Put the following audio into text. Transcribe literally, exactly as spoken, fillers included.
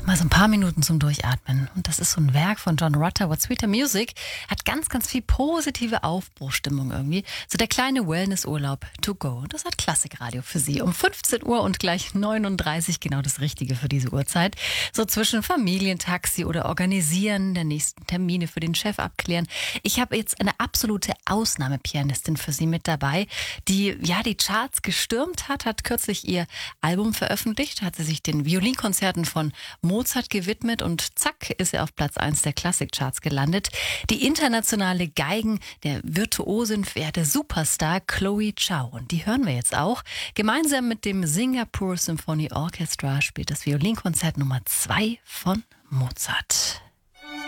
Mal so ein paar Minuten zum Durchatmen. Und das ist so ein Werk von John Rutter, What Sweeter Music. Hat ganz, ganz viel positive Aufbruchstimmung irgendwie. So der kleine Wellnessurlaub to go. Das hat Klassikradio für Sie. Um fünfzehn Uhr und gleich neununddreißig, genau das Richtige für diese Uhrzeit. So zwischen Familientaxi oder Organisieren der nächsten Termine für den Chef abklären. Ich habe jetzt eine absolute Ausnahmepianistin für Sie mit dabei, die ja die Charts gestürmt hat, hat kürzlich ihr Album veröffentlicht, hat sie sich den Violinkonzerten von Mozart gewidmet und zack ist er auf Platz eins der Klassikcharts gelandet. Die internationale Geigen der Virtuosin, verehrte Superstar Chloe Zhao. Und die hören wir jetzt auch. Gemeinsam mit dem Singapore Symphony Orchestra spielt das Violinkonzert Nummer zwei von Mozart.